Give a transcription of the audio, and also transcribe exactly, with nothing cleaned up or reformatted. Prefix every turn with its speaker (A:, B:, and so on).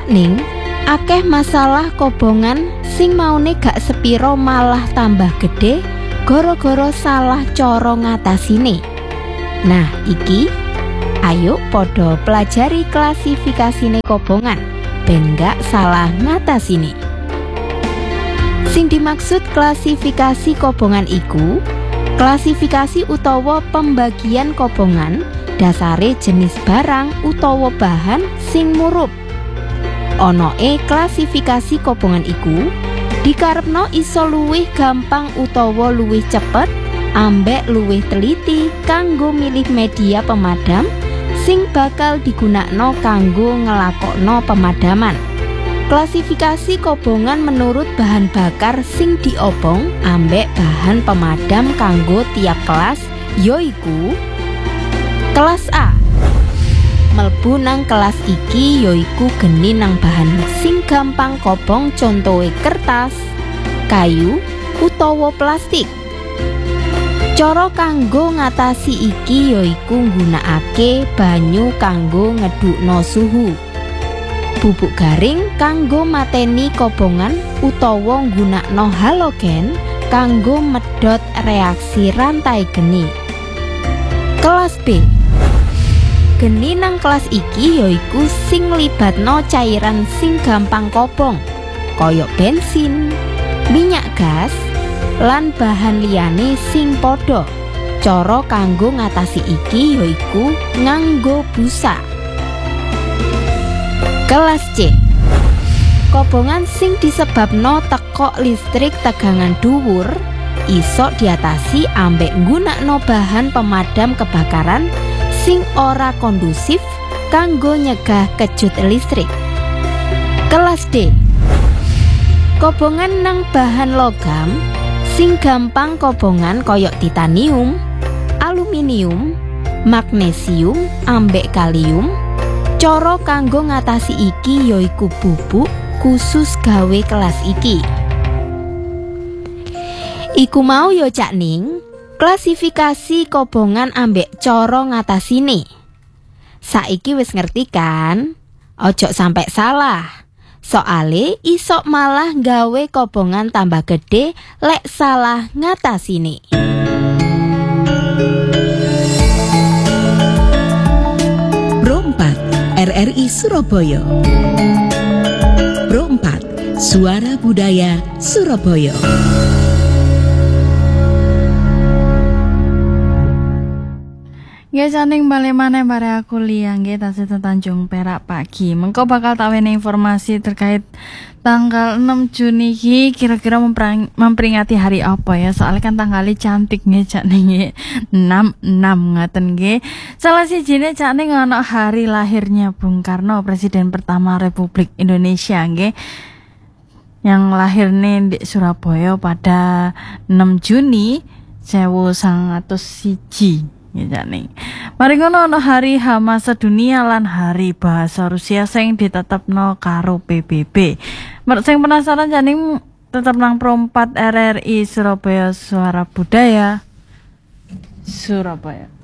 A: Ning, akeh masalah kobongan sing maune gak sepiro malah tambah gede gara-gara salah cara ngatasine. Nah, iki ayo podo pelajari klasifikasine kobongan ben gak salah ngatasine. Sing dimaksud klasifikasi kobongan iku klasifikasi utawa pembagian kobongan dasare jenis barang utawa bahan sing murup. Ono e klasifikasi kobongan iku dikarepno iso luwih gampang utawa luwih cepet ambek luwih teliti kanggo milih media pemadam sing bakal digunakno kanggo ngelakokno pemadaman. Klasifikasi kobongan menurut bahan bakar sing diobong ambek bahan pemadam kanggo tiap kelas yoiku kelas A. Melbu nang kelas iki yoiku geni nang bahan sing gampang kobong contohe kertas, kayu, utawa plastik. Cara kanggo ngatasi iki yoiku nggunakake banyu kanggo ngedukno suhu, bubuk garing kanggo mateni kobongan utawa nggunakno halogen kanggo medhot reaksi rantai geni. Kelas B. Geni nang kelas iki yoiku sing libatno cairan sing gampang kobong koyok bensin, minyak gas, lan bahan liyane sing podo. Cara kanggo ngatasi iki yoiku nganggo busa. Kelas C. Kobongan sing disebabno teko listrik tegangan dhuwur iso diatasi ambek nggunakno bahan pemadam kebakaran sing ora kondusif kanggo nyegah kejut listrik. Kelas D. Kobongan nang bahan logam sing gampang kobongan koyok titanium, aluminium, magnesium, ambek kalium. Cara kanggo ngatasi iki yoiku bubuk khusus gawe kelas iki. Iku mau yo Cak Ning, klasifikasi kobongan ambek cara ngatasine. Saiki wis ngerti kan? Ojo sampai salah. Soale isok malah gawe kobongan tambah gede lek salah ngatasine.
B: Pro empat R R I Surabaya. Pro empat Suara Budaya Surabaya.
C: Nggih saning bali maneh bare aku liang nggih tasih Tanjung Perak pagi. Mengko bakal tak wene informasi terkait tanggal enam Juni iki kira-kira memperingati hari apa ya? Soalnya kan tanggalnya cantik nggih Cak Ning enam enam ngaten nggih. Salah sijine Cak Ning ana hari lahirnya Bung Karno, Presiden pertama Republik Indonesia nggih. Yang lahir nih di Surabaya pada enam Juni seribu sembilan ratus satu. Ya nih. Mari ngono ono hari Hama Sedunia lan hari bahasa Rusia sing ditetepno karo P B B. Merek sing penasaran janing tetep nang Pro empat R R I Surabaya Suara Budaya Surabaya.